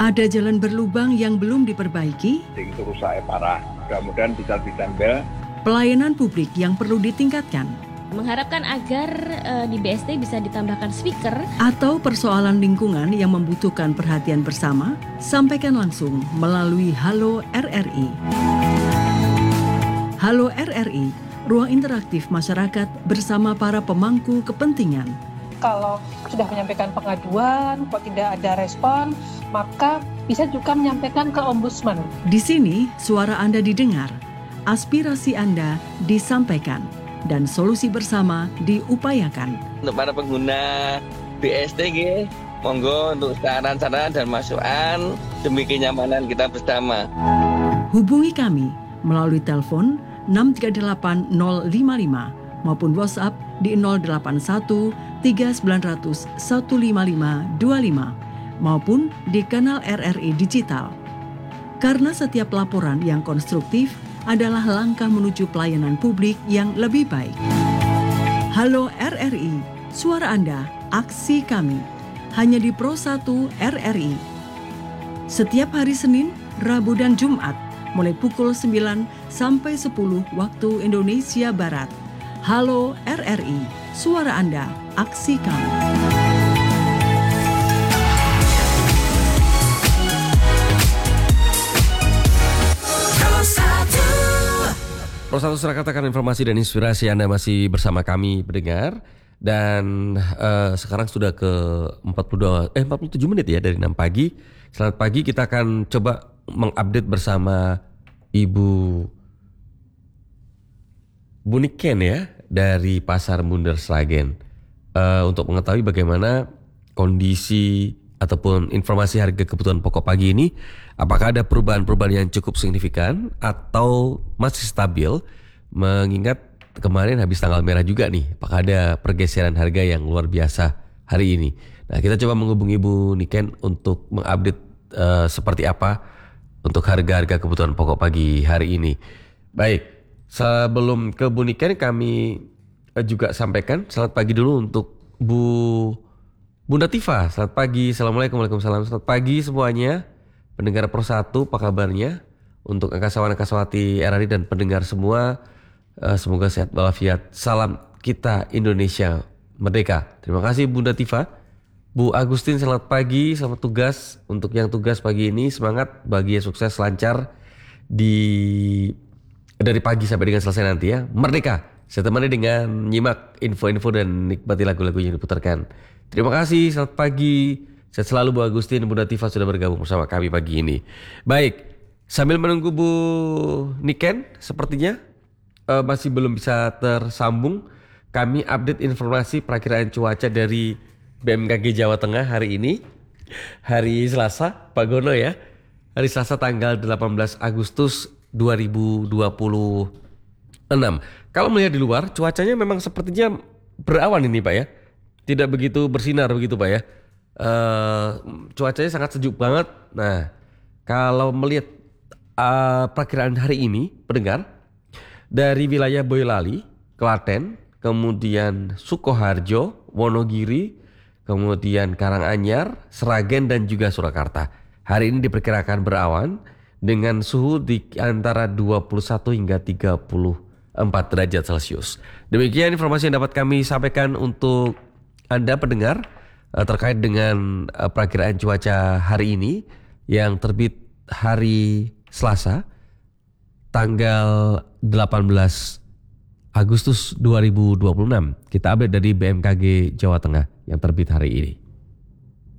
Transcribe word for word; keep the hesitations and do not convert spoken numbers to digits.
Ada jalan berlubang yang belum diperbaiki. Itu rusaknya parah. Mudah-mudahan bisa ditempel. Pelayanan publik yang perlu ditingkatkan. Mengharapkan agar uh, di B S D bisa ditambahkan speaker. Atau persoalan lingkungan yang membutuhkan perhatian bersama, sampaikan langsung melalui Halo R R I. Halo R R I, ruang interaktif masyarakat bersama para pemangku kepentingan. Kalau sudah menyampaikan pengaduan, kok tidak ada respon, maka bisa juga menyampaikan ke Ombudsman. Di sini, suara Anda didengar, aspirasi Anda disampaikan, dan solusi bersama diupayakan. Untuk para pengguna B S D, monggo untuk saran-saran dan masukan demi kenyamanan kita bersama. Hubungi kami melalui telepon enam tiga delapan nol lima lima maupun WhatsApp di nol delapan satu tiga sembilan nol nol satu lima lima dua lima maupun di kanal R R I Digital. Karena setiap laporan yang konstruktif adalah langkah menuju pelayanan publik yang lebih baik. Halo R R I, suara Anda, aksi kami. Hanya di Pro satu R R I. Setiap hari Senin, Rabu dan Jumat, mulai pukul sembilan sampai sepuluh waktu Indonesia Barat. Halo R R I, suara Anda, aksi kami. Pro satu Surakarta, informasi dan inspirasi Anda masih bersama kami pendengar. Dan uh, sekarang sudah ke empat puluh dua, eh, empat puluh tujuh menit ya dari enam pagi. Selamat pagi, kita akan coba mengupdate bersama Ibu Bu Niken ya dari Pasar Bunder Sragen. Uh, untuk mengetahui bagaimana kondisi ataupun informasi harga kebutuhan pokok pagi ini, apakah ada perubahan-perubahan yang cukup signifikan atau masih stabil, mengingat kemarin habis tanggal merah juga nih, apakah ada pergeseran harga yang luar biasa hari ini. Nah, kita coba menghubungi Bu Niken untuk mengupdate uh, seperti apa untuk harga-harga kebutuhan pokok pagi hari ini. Baik, sebelum ke Bu Niken, kami uh, juga sampaikan selamat pagi dulu untuk Bu Bunda Tifa. Selamat pagi, Assalamualaikum, Waalaikumsalam. Selamat pagi semuanya, pendengar Pro satu, apa kabarnya? Untuk angkasawan-angkasawati R R I dan pendengar semua, uh, semoga sehat walafiat. Salam kita Indonesia Merdeka. Terima kasih Bunda Tifa. Bu Agustin, selamat pagi, selamat tugas. Untuk yang tugas pagi ini, semangat, bahagia, sukses, lancar di dari pagi sampai dengan selesai nanti ya. Merdeka. Saya temani dengan nyimak info-info dan nikmati lagu-lagu yang diputarkan. Terima kasih, selamat pagi. Saya selalu Bu Agustin, Bunda Tifa sudah bergabung bersama kami pagi ini. Baik, sambil menunggu Bu Niken, sepertinya uh, masih belum bisa tersambung. Kami update informasi perakiraan cuaca dari B M K G Jawa Tengah hari ini. Hari Selasa, Pak Gono ya. Hari Selasa tanggal delapan belas Agustus dua ribu dua puluh enam. Kalau melihat di luar, cuacanya memang sepertinya berawan ini Pak ya. Tidak begitu bersinar begitu Pak ya. Uh, cuacanya sangat sejuk banget. Nah, kalau melihat uh, perakiraan hari ini, pendengar, dari wilayah Boyolali, Klaten, kemudian Sukoharjo, Wonogiri, kemudian Karanganyar, Sragen dan juga Surakarta. Hari ini diperkirakan berawan dengan suhu di antara dua puluh satu hingga tiga puluh empat derajat Celcius. Demikian informasi yang dapat kami sampaikan untuk Anda pendengar terkait dengan perakiraan cuaca hari ini yang terbit hari Selasa tanggal delapan belas Agustus dua ribu dua puluh enam. Kita update dari B M K G Jawa Tengah yang terbit hari ini.